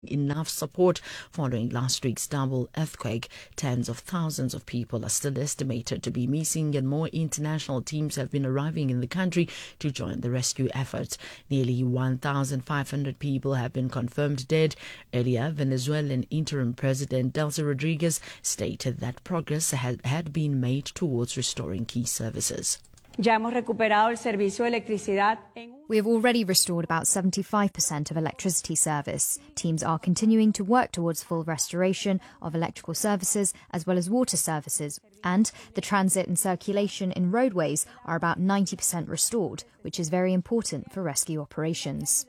enough support following last week's double earthquake. Tens of thousands of people are still estimated to be missing, and more international teams have been arriving in the country to join the rescue efforts. Nearly 1,500 people have been confirmed dead. Earlier, Venezuelan interim President Delcy Rodriguez stated that progress had been made towards restoring key services. We have already restored about 75% of electricity service. Teams are continuing to work towards full restoration of electrical services as well as water services. And the transit and circulation in roadways are about 90% restored, which is very important for rescue operations.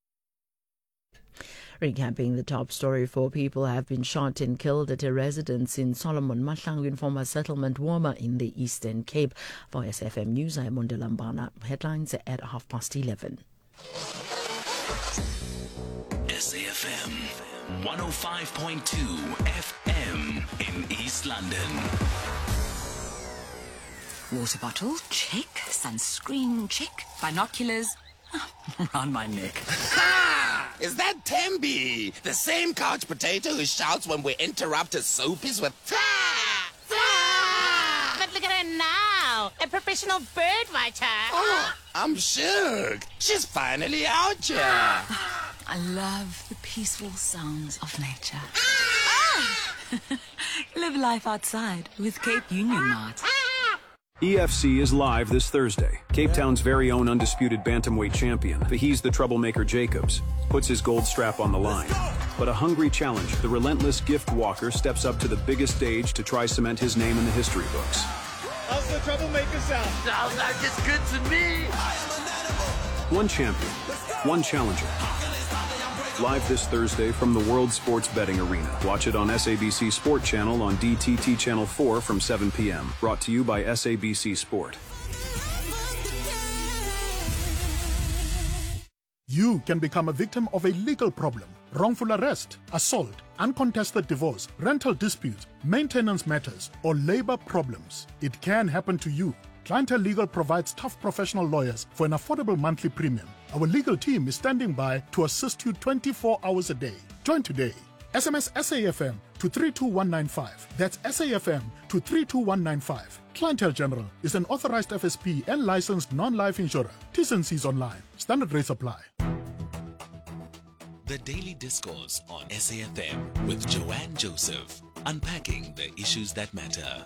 Recapping the top story, 4 people have been shot and killed at a residence in Solomon Mahlangu former settlement Woma in the Eastern Cape. For SFM News, I'm Lambana. Headlines at 11:30. SAFM 105.2 FM in East London. Water bottle, check. Sunscreen, check. Binoculars, around my neck. Ha! Is that Tembi? The same couch potato who shouts when we interrupt his soapies with "Fa! Fa!" But look at her now, a professional bird watcher. Oh, I'm shook. She's finally out here. I love the peaceful sounds of nature. Live life outside with Cape Union Mart. EFC is live this Thursday. Cape Town's very own undisputed bantamweight champion, He's the Troublemaker Jacobs, puts his gold strap on the line. But a hungry challenger, the relentless Gift Walker, steps up to the biggest stage to try cement his name in the history books. How's the Troublemaker sound? Sounds like it's good to me. One champion, one challenger. Live this Thursday from the World Sports Betting Arena. Watch it on SABC Sport Channel on DTT Channel 4 from 7 p.m. Brought to you by SABC Sport. You can become a victim of a legal problem: wrongful arrest, assault, uncontested divorce, rental disputes, maintenance matters, or labor problems. It can happen to you. Clientele Legal provides tough professional lawyers for an affordable monthly premium. Our legal team is standing by to assist you 24 hours a day. Join today. SMS SAFM to 32195. That's SAFM to 32195. Clientele General is an authorized FSP and licensed non-life insurer. T's and C's online. Standard rates apply. The Daily Discourse on SAFM with Joanne Joseph, unpacking the issues that matter.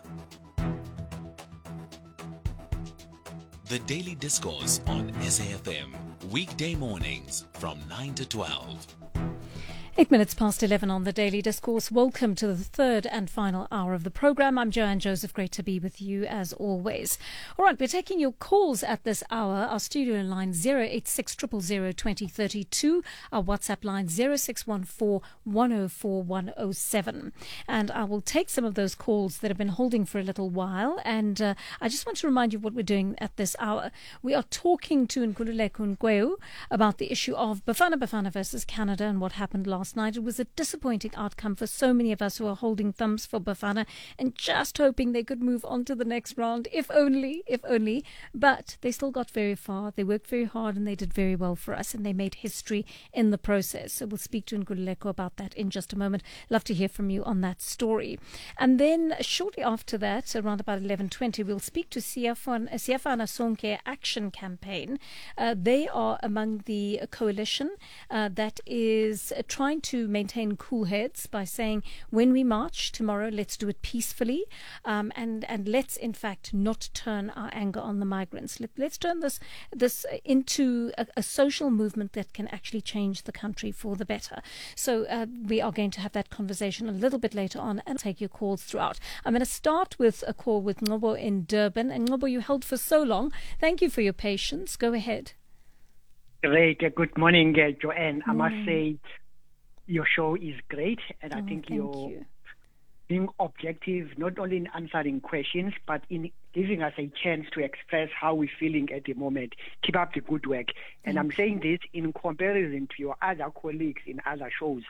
The Daily Discourse on SAFM, weekday mornings from 9 to 12. 8 minutes past 11 on the Daily Discourse. Welcome to the third and final hour of the programme. I'm Joanne Joseph. Great to be with you as always. All right, we're taking your calls at this hour. Our studio line 086 000 2032. Our WhatsApp line 0614 104 107. And I will take some of those calls that have been holding for a little while. And I just want to remind you what we're doing at this hour. We are talking to Nkululeko Nkweu about the issue of Bafana versus Canada and what happened last night. It was a disappointing outcome for so many of us who are holding thumbs for Bafana and just hoping they could move on to the next round, if only. But they still got very far. They worked very hard and they did very well for us, and they made history in the process. So we'll speak to Nkululeko about that in just a moment. Love to hear from you on that story. And then shortly after that, around about 11:20, we'll speak to Siafana Sonke Action Campaign. They are among the coalition that is trying to maintain cool heads by saying, when we march tomorrow, let's do it peacefully, and let's in fact not turn our anger on the migrants. Let's turn this into a social movement that can actually change the country for the better. So we are going to have that conversation a little bit later on and take your calls throughout. I'm going to start with a call with Ngobo in Durban. And Ngobo, you held for so long. Thank you for your patience. Go ahead. Great. Good morning, Joanne. I must say, your show is great, and I think you're being objective, not only in answering questions, but in giving us a chance to express how we're feeling at the moment. Keep up the good work. And I'm saying this in comparison to your other colleagues in other shows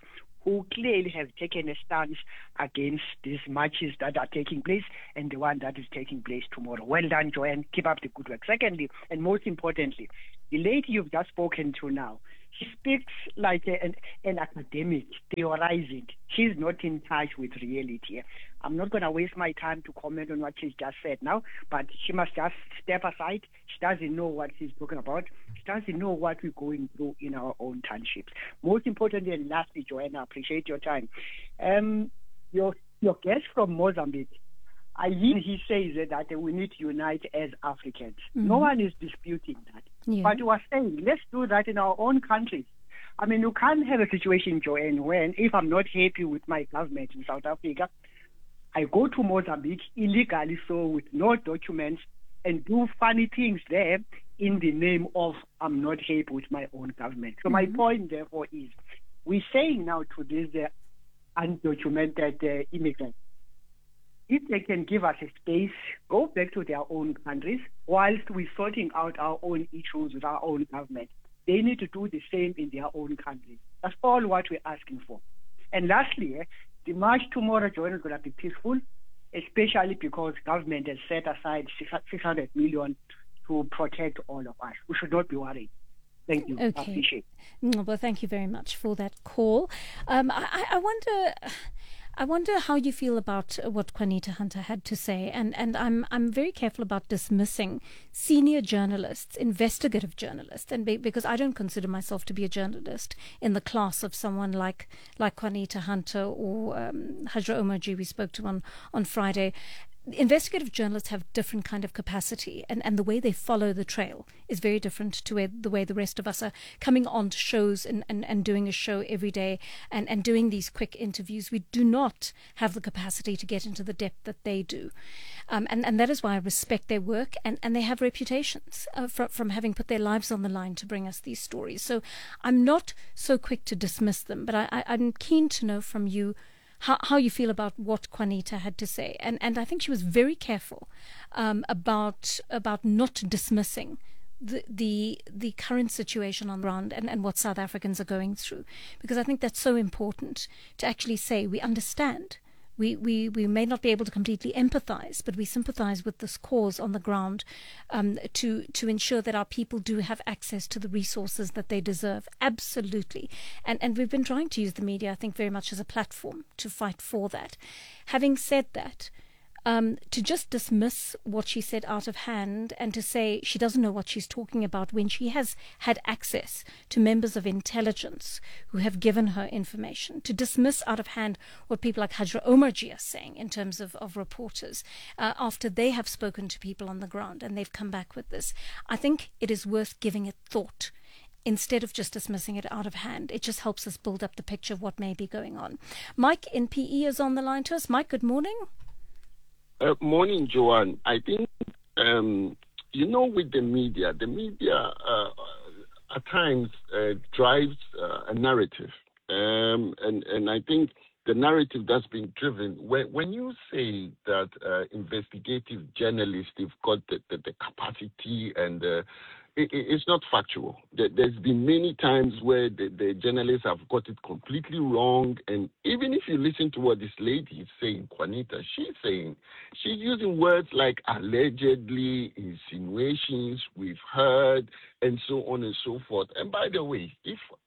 who clearly have taken a stance against these marches that are taking place and the one that is taking place tomorrow. Well done, Joanne. Keep up the good work. Secondly, and most importantly, the lady you've just spoken to now, she speaks like an academic, theorizing. She's not in touch with reality. I'm not going to waste my time to comment on what she's just said now, but she must just step aside. She doesn't know what she's talking about. She doesn't know what we're going through in our own townships. Most importantly, and lastly, Joanna, I appreciate your time. Your guest from Mozambique, he says that we need to unite as Africans. Mm-hmm. No one is disputing that. Yeah. But you are saying, let's do that in our own countries. I mean, you can't have a situation, Joanne, when if I'm not happy with my government in South Africa, I go to Mozambique illegally, so with no documents, and do funny things there in the name of I'm not happy with my own government. So my point, therefore, is we're saying now to these undocumented immigrants, if they can give us a space, go back to their own countries, whilst we're sorting out our own issues with our own government. They need to do the same in their own countries. That's all what we're asking for. And lastly, the march tomorrow, Joanne, is going to be peaceful, especially because government has set aside 600 million to protect all of us. We should not be worried. Thank you. Okay. I appreciate it. Well, thank you very much for that call. I wonder how you feel about what Juanita Hunter had to say, and I'm very careful about dismissing senior journalists, investigative journalists, and because I don't consider myself to be a journalist in the class of someone like Juanita Hunter or Hajra Omarjee we spoke to on Friday. Investigative journalists have different kind of capacity, and the way they follow the trail is very different to the way the rest of us are coming on to shows and doing a show every day and doing these quick interviews. We do not have the capacity to get into the depth that they do. And that is why I respect their work, and they have reputations from having put their lives on the line to bring us these stories. So I'm not so quick to dismiss them, but I'm keen to know from you how you feel about what Juanita had to say. And I think she was very careful about not dismissing the current situation on the ground and what South Africans are going through. Because I think that's so important to actually say we understand. We may not be able to completely empathize, but we sympathize with this cause on the ground to ensure that our people do have access to the resources that they deserve. Absolutely. And we've been trying to use the media, I think, very much as a platform to fight for that. Having said that, to just dismiss what she said out of hand and to say she doesn't know what she's talking about when she has had access to members of intelligence who have given her information, to dismiss out of hand what people like Hajra Omarjee are saying in terms of reporters after they have spoken to people on the ground and they've come back with this. I think it is worth giving it thought. Instead of just dismissing it out of hand. It just helps us build up the picture of what may be going on. Mike in PE is on the line to us. Mike, good morning. Morning, Joanne. I think, with the media at times drives a narrative. And I think the narrative that's been driven, when you say that investigative journalists have got the capacity and it's not factual. There's been many times where the journalists have got it completely wrong. And even if you listen to what this lady is saying, Juanita, she's using words like allegedly, insinuations, we've heard, and so on and so forth. And by the way,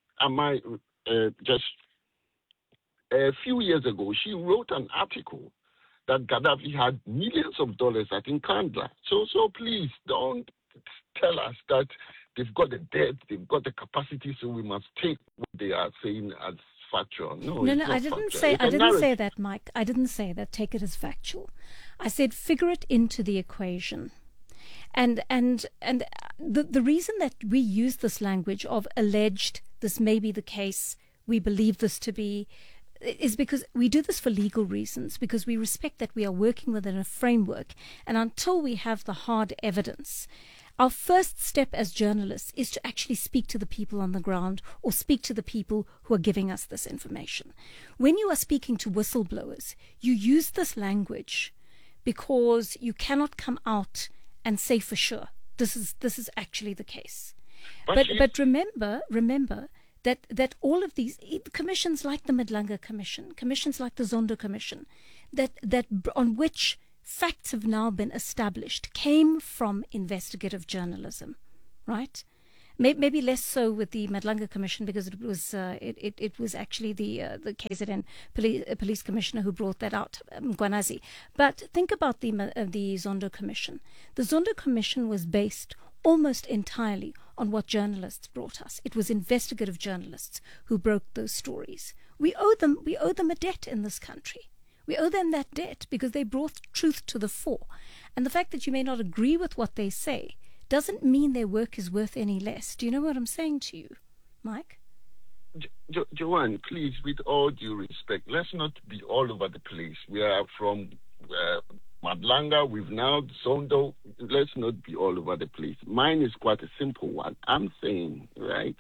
just a few years ago, she wrote an article that Gaddafi had millions of dollars at Nkandla. So please don't tell us that they've got the depth, they've got the capacity, so we must take what they are saying as factual. No, I didn't say that, Mike. I didn't say that. Take it as factual. I said figure it into the equation. And the reason that we use this language of alleged, this may be the case, we believe this to be, is because we do this for legal reasons, because we respect that we are working within a framework, and until we have the hard evidence, our first step as journalists is to actually speak to the people on the ground or speak to the people who are giving us this information. When you are speaking to whistleblowers, you use this language because you cannot come out and say for sure this is actually the case. But remember that all of these commissions, like the Madlanga Commission, commissions like the Zondo Commission, that on which facts have now been established, came from investigative journalism, right? Maybe less so with the Madlanga Commission, because it was actually the KZN police commissioner who brought that out, Mgwanazi. But think about the Zondo Commission. The Zondo Commission was based almost entirely on what journalists brought us. It was investigative journalists who broke those stories. We owe them a debt in this country. We owe them that debt because they brought truth to the fore. And the fact that you may not agree with what they say doesn't mean their work is worth any less. Do you know what I'm saying to you, Mike? Joanne, please, with all due respect, let's not be all over the place. We are from Madlanga, we've now Zondo. Let's not be all over the place. Mine is quite a simple one. I'm saying, right,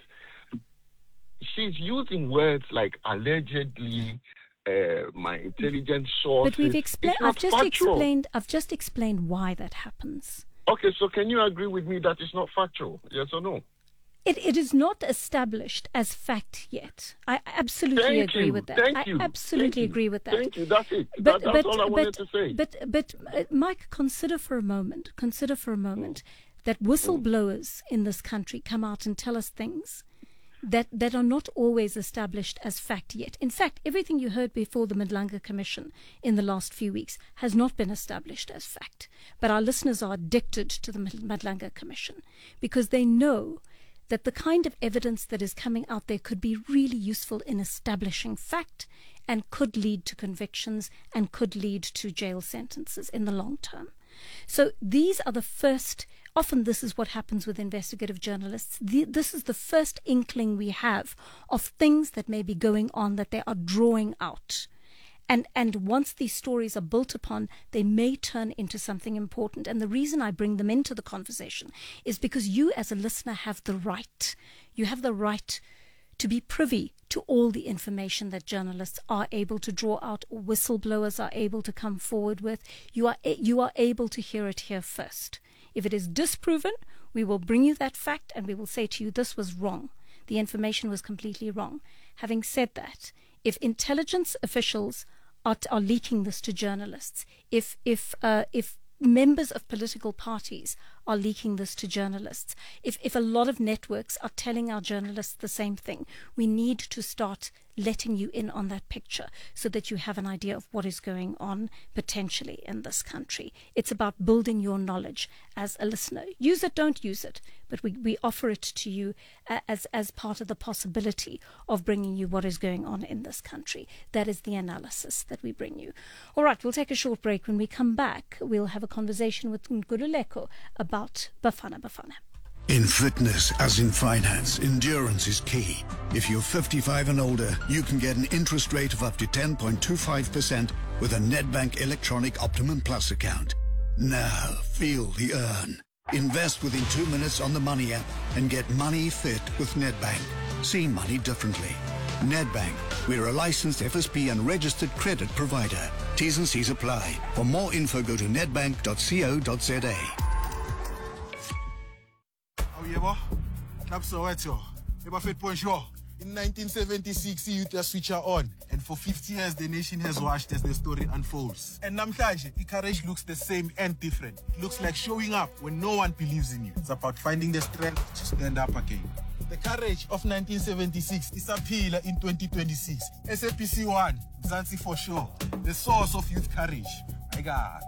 she's using words like allegedly, my intelligence sources. But I've just explained why that happens. Okay, so can you agree with me that it's not factual? Yes or no? It is not established as fact yet. I absolutely agree with that. I absolutely agree with that. Thank you. That's it. That's all I wanted to say. But Mike, consider for a moment that whistleblowers in this country come out and tell us things that are not always established as fact yet. In fact, everything you heard before the Madlanga Commission in the last few weeks has not been established as fact. But our listeners are addicted to the Madlanga Commission because they know that the kind of evidence that is coming out there could be really useful in establishing fact and could lead to convictions and could lead to jail sentences in the long term. So these are the first, often this is what happens with investigative journalists. This is the first inkling we have of things that may be going on that they are drawing out. And once these stories are built upon, they may turn into something important. And the reason I bring them into the conversation is because you as a listener have the right. You have the right to be privy to all the information that journalists are able to draw out or whistleblowers are able to come forward with. You are able to hear it here first. If it is disproven, we will bring you that fact and we will say to you, this was wrong. The information was completely wrong. Having said that, if intelligence officials are leaking this to journalists, if members of political parties are leaking this to journalists, if a lot of networks are telling our journalists the same thing, we need to start letting you in on that picture so that you have an idea of what is going on potentially in this country. It's about building your knowledge as a listener. Use it, don't use it, but we offer it to you as part of the possibility of bringing you what is going on in this country. That is the analysis that we bring you. All right, we'll take a short break. When we come back, we'll have a conversation with Nkululeko about Bafana Bafana. In fitness, as in finance, endurance is key. If you're 55 and older, you can get an interest rate of up to 10.25% with a Nedbank Electronic Optimum Plus account. Now, feel the earn. Invest within 2 minutes on the Money app and get money fit with Nedbank. See money differently. Nedbank, we're a licensed FSP and registered credit provider. T's and C's apply. For more info, go to nedbank.co.za. In 1976, youth a switcher on, and for 50 years the nation has watched as the story unfolds. And namhlanje, courage looks the same and different. It looks like showing up when no one believes in you. It's about finding the strength to stand up again. The courage of 1976 is a pillar in 2026. SAPC 1, Mzansi for sure. The source of youth courage. My God.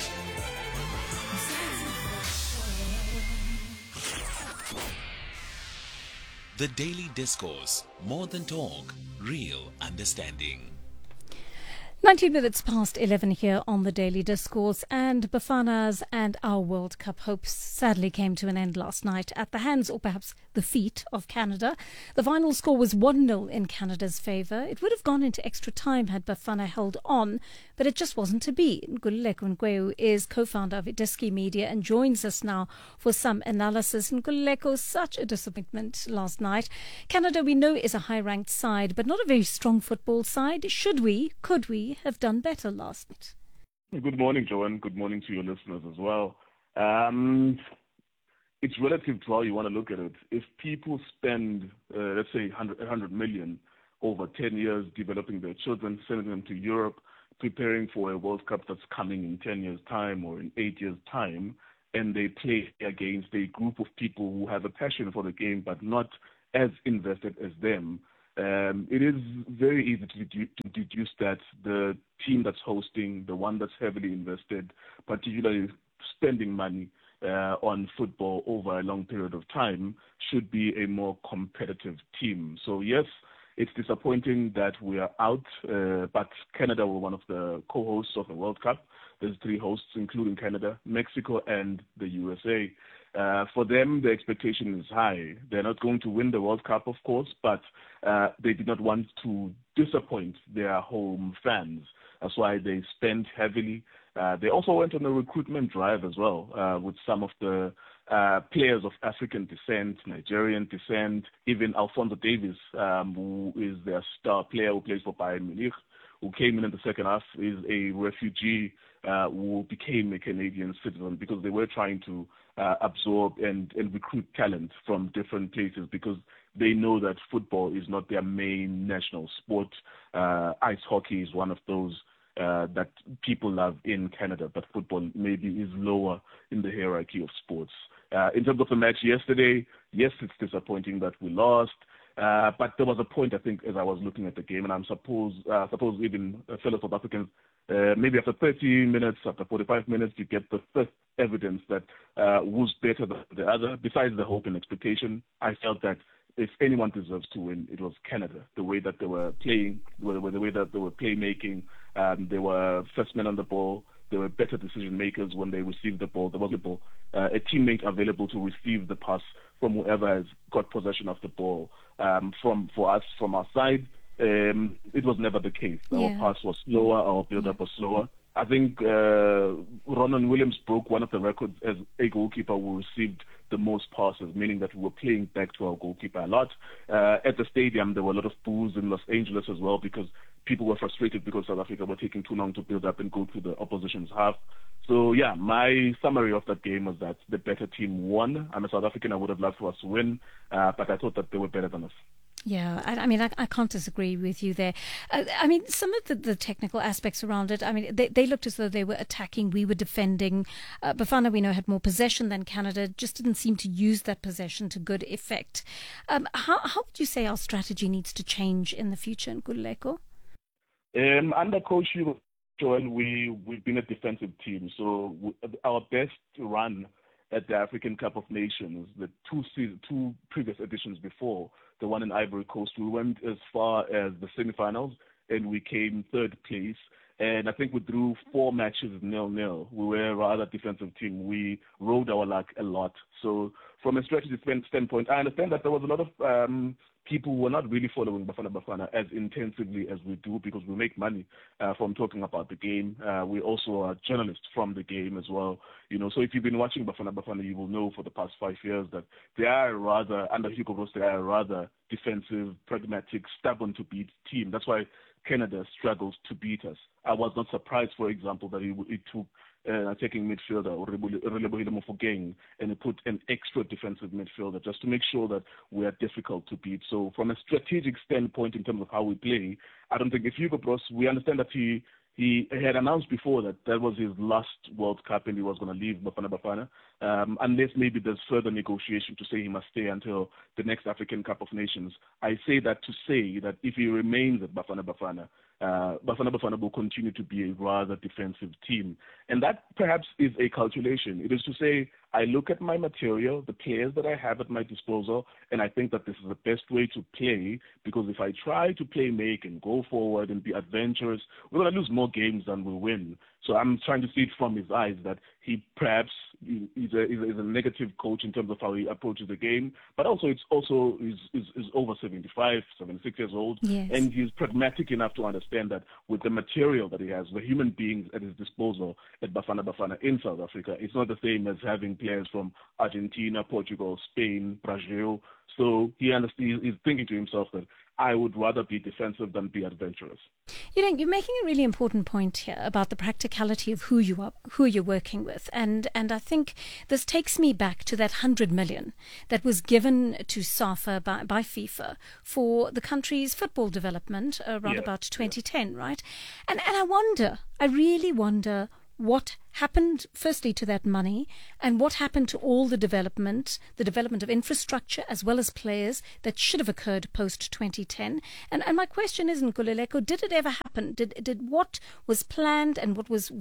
The Daily Discourse, more than talk, real understanding. 19 minutes past 11 here on the Daily Discourse, and Bafana's and our World Cup hopes sadly came to an end last night at the hands, or perhaps the feet, of Canada. The final score was 1-0 in Canada's favour. It would have gone into extra time had Bafana held on, but it just wasn't to be. Nkululeko Ngweu is co-founder of Idiski Media and joins us now for some analysis. Nkululeko, such a disappointment last night. Canada, we know, is a high-ranked side, but not a very strong football side. Could we have done better last night? Good morning, Joanne. Good morning to your listeners as well. it's relative to how you want to look at it. If people spend, let's say, 100 million over 10 years developing their children, sending them to Europe, preparing for a World Cup that's coming in 10 years' time or in 8 years' time, and they play against a group of people who have a passion for the game but not as invested as them, it is very easy to deduce that the team that's hosting, the one that's heavily invested, particularly spending money on football over a long period of time, should be a more competitive team. So yes, it's disappointing that we are out, but Canada were one of the co-hosts of the World Cup. There's 3 hosts, including Canada, Mexico, and the USA. For them, the expectation is high. They're not going to win the World Cup, of course, but they did not want to disappoint their home fans. That's why they spent heavily. They also went on a recruitment drive as well, with some of the players of African descent, Nigerian descent, even Alphonso Davies, who is their star player who plays for Bayern Munich, who came in the second half, is a refugee who became a Canadian citizen because they were trying to absorb and recruit talent from different places because they know that football is not their main national sport. Ice hockey is one of those that people love in Canada, but football maybe is lower in the hierarchy of sports. In terms of the match yesterday, yes, it's disappointing that we lost, but there was a point, I think, as I was looking at the game, and I'm suppose even fellow South Africans, maybe after 30 minutes, after 45 minutes, you get the first evidence that who's better than the other. Besides the hope and expectation, I felt that if anyone deserves to win, it was Canada. The way that they were playing, the way that they were playmaking, they were first men on the ball. They were better decision makers when they received the ball. There was a teammate available to receive the pass from whoever has got possession of the ball. From our side, it was never the case. Our pass was slower, our build-up was slower. I think Ronan Williams broke one of the records as a goalkeeper who received the most passes, meaning that we were playing back to our goalkeeper a lot. At the stadium, there were a lot of boos in Los Angeles as well because people were frustrated because South Africa were taking too long to build up and go to the opposition's half. So, yeah, my summary of that game was that the better team won. I'm a South African. I would have loved for us to win, but I thought that they were better than us. Yeah, I mean, I can't disagree with you there. I mean, some of the technical aspects around it, I mean, they looked as though they were attacking, we were defending. Bafana, we know, had more possession than Canada, just didn't seem to use that possession to good effect. How would you say our strategy needs to change in the future in Nkululeko? Under Coach Joel, we've been a defensive team, so our best run at the African Cup of Nations, the two previous editions before, the one in Ivory Coast, we went as far as the semifinals and we came third place. And I think we drew 4 matches 0-0. We were a rather defensive team. We rode our luck a lot. So from a strategy standpoint, I understand that there was a lot of people who were not really following Bafana as intensively as we do because we make money from talking about the game. We also are journalists from the game as well. You know, so if you've been watching Bafana, you will know for the past 5 years that they are rather, under Hugo Broos, they are a rather defensive, pragmatic, stubborn to beat team. That's why Canada struggles to beat us. I was not surprised, for example, that it took attacking midfielder Relebohile Mofokeng and he put an extra defensive midfielder just to make sure that we are difficult to beat. So from a strategic standpoint in terms of how we play, I don't think if Hugo Broos, we understand that he had announced before that was his last World Cup and he was going to leave Bafana, unless maybe there's further negotiation to say he must stay until the next African Cup of Nations. I say that to say that if he remains at Bafana will continue to be a rather defensive team. And that perhaps is a calculation. It is to say, I look at my material, the players that I have at my disposal, and I think that this is the best way to play because if I try to play make and go forward and be adventurous, we're going to lose more games than we win. So I'm trying to see it from his eyes that he perhaps is a negative coach in terms of how he approaches the game, but also is over 75, 76 years old, yes. And he's pragmatic enough to understand that with the material that he has, the human beings at his disposal at Bafana in South Africa, it's not the same as having players from Argentina, Portugal, Spain, Brazil. So he's thinking to himself that I would rather be defensive than be adventurous. You know, you're making a really important point here about the practicality of who you're working with, and I think this takes me back to that 100 million that was given to SAFA by FIFA for the country's football development around about 2010, right? And I really wonder what happened firstly to that money and what happened to all the development of infrastructure as well as players that should have occurred post 2010. And my question is, Nkululeko, did it ever happen? Did what was planned and what was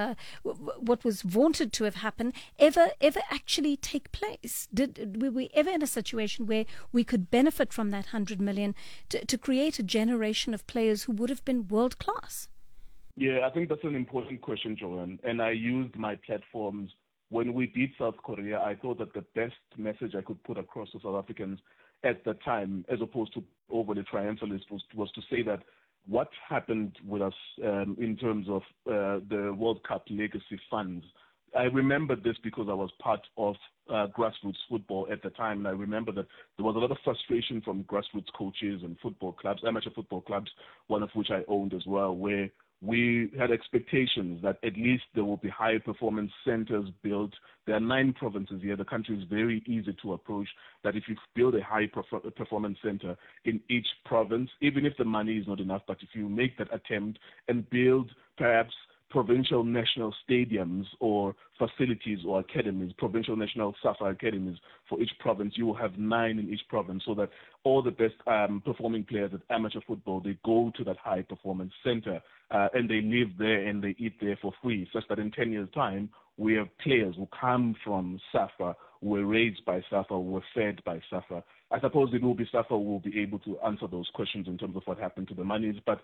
vaunted to have happened ever actually take place? Were we ever in a situation where we could benefit from that 100 million to create a generation of players who would have been world class? Yeah, I think that's an important question, Joanne. And I used my platforms. When we beat South Korea, I thought that the best message I could put across to South Africans at the time, as opposed to overly triumphalist, was to say that what happened with us in terms of the World Cup legacy funds. I remember this because I was part of grassroots football at the time, and I remember that there was a lot of frustration from grassroots coaches and football clubs, amateur football clubs, one of which I owned as well, where we had expectations that at least there will be high performance centers built. There are 9 provinces here. The country is very easy to approach, that if you build a high performance center in each province, even if the money is not enough, but if you make that attempt and build perhaps provincial national stadiums or facilities or academies, provincial national SAFA academies for each province, you will have 9 in each province, so that all the best performing players at amateur football, they go to that high performance center and they live there and they eat there for free, such that in 10 years' time, we have players who come from SAFA, who were raised by SAFA, who were fed by SAFA. I suppose it will be SAFA who will be able to answer those questions in terms of what happened to the monies, but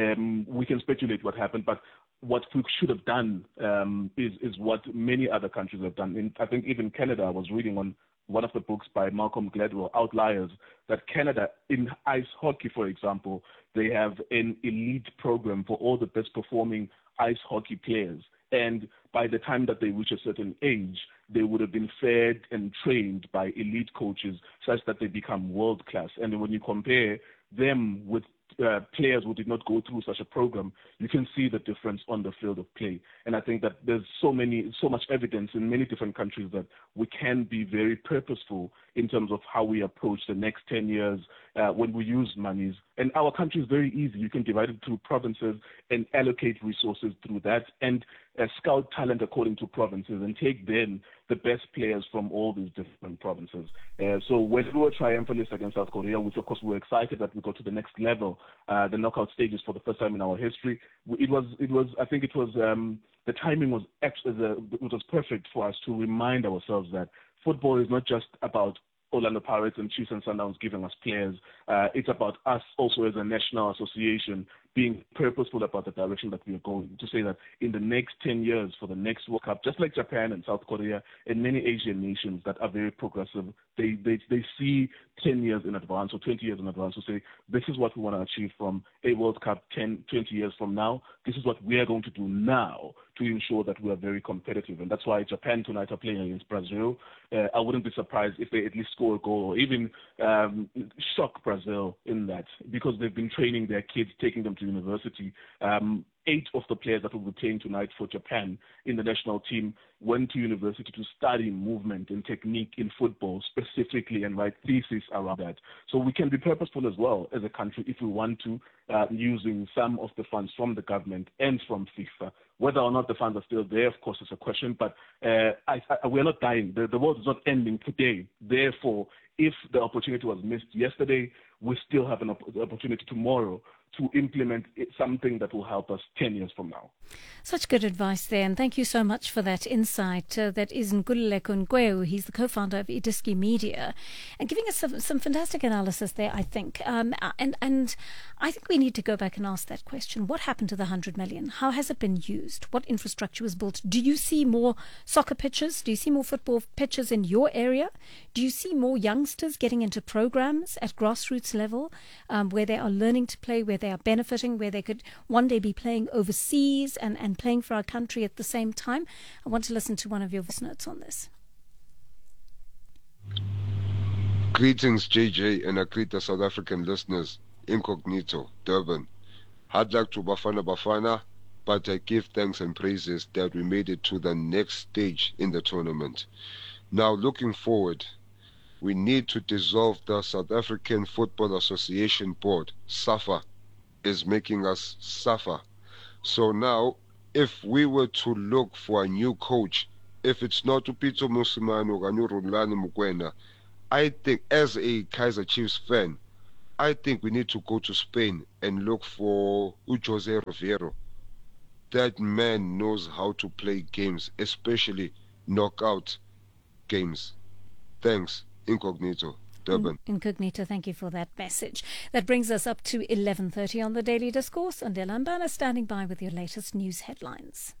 we can speculate what happened. But what we should have done is what many other countries have done. I think even Canada, I was reading on one of the books by Malcolm Gladwell, Outliers, that Canada, in ice hockey, for example, they have an elite program for all the best performing ice hockey players. And by the time that they reach a certain age, they would have been fed and trained by elite coaches such that they become world class. And when you compare them with players who did not go through such a program, you can see the difference on the field of play. And I think that there's so much evidence in many different countries that we can be very purposeful in terms of how we approach the next 10 years when we use monies. And our country is very easy. You can divide it through provinces and allocate resources through that and scout talent according to provinces and take then the best players from all these different provinces. So when we were triumphalists against South Korea, which of course we were excited that we got to the next level, the knockout stages for the first time in our history, the timing was perfect for us to remind ourselves that football is not just about Orlando Pirates and Chiefs and Sundowns giving us players. It's about us also as a national association being purposeful about the direction that we are going, to say that in the next 10 years for the next World Cup, just like Japan and South Korea and many Asian nations that are very progressive, they see 10 years in advance or 20 years in advance to say, this is what we want to achieve from a World Cup 10, 20 years from now. This is what we are going to do now to ensure that we are very competitive. And that's why Japan tonight are playing against Brazil. I wouldn't be surprised if they at least score a goal or even shock Brazil in that, because they've been training their kids, taking them to university. 8 of the players that will be playing tonight for Japan in the national team went to university to study movement and technique in football specifically and write theses around that. So we can be purposeful as well as a country if we want to, using some of the funds from the government and from FIFA. Whether or not the funds are still there, of course, is a question, but we're not dying. The world is not ending today. Therefore, if the opportunity was missed yesterday, we still have an opportunity tomorrow to implement something that will help us 10 years from now. Such good advice there, and thank you so much for that insight. That is Nkululeko Ngweu. He's the co-founder of Idiski Media, and giving us some fantastic analysis there, I think. And I think we need to go back and ask that question. What happened to the 100 million? How has it been used? What infrastructure was built? Do you see more soccer pitches? Do you see more football pitches in your area? Do you see more youngsters getting into programs at grassroots level where they are learning to play, where they are benefiting, where they could one day be playing overseas and playing for our country at the same time? I want to listen to one of your voice notes on this. Greetings, JJ, and I greet the South African listeners. Incognito, Durban. Hard luck to Bafana, but I give thanks and praises that we made it to the next stage in the tournament. Now, looking forward, we need to dissolve the South African Football Association Board. SAFA is making us suffer. So now, if we were to look for a new coach, if it's not Upito Mosimane or Rulani Mukwena, I think, as a Kaizer Chiefs fan, I think we need to go to Spain and look for Jose Rivero. That man knows how to play games, especially knockout games. Thanks, Incognito, Durban. Incognito, thank you for that message. That brings us up to 11:30 on the Daily Discourse. And Delambana standing by with your latest news headlines.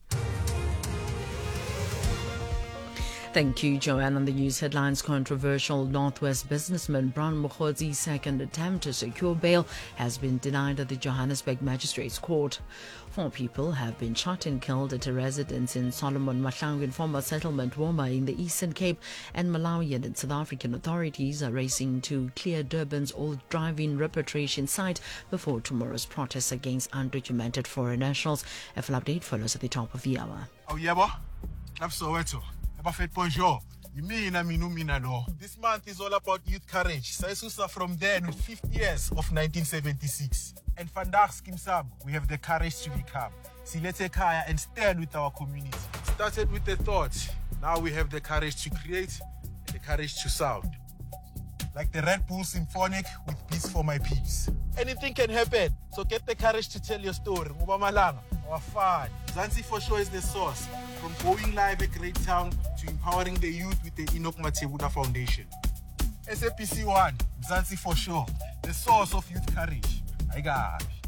Thank you, Joanne. On the news headlines, controversial Northwest businessman Brown Mokhodzi's second attempt to secure bail has been denied at the Johannesburg Magistrates Court. 4 people have been shot and killed at a residence in Solomon Mahlangu informal settlement Woma in the Eastern Cape, and Malawian and South African authorities are racing to clear Durban's old drive-in repatriation site before tomorrow's protests against undocumented foreign nationals. A full update follows at the top of the hour. Oh, yeah, boy. That's Soweto. Bonjour. This month is all about youth courage. Saisusa from there with 50 years of 1976. And Vandag Skimsab, we have the courage to become. Silete Kaya and stand with our community. Started with the thought. Now we have the courage to create and the courage to sound. Like the Red Bull Symphonic with Beats for My Peeps. Anything can happen, so get the courage to tell your story. Mubamalanga, our fun. Mzansi for sure is the source. From going live at Great Town to empowering the youth with the Enoch Matebuda Foundation. SAPC 1, Mzansi for sure, the source of youth courage. I got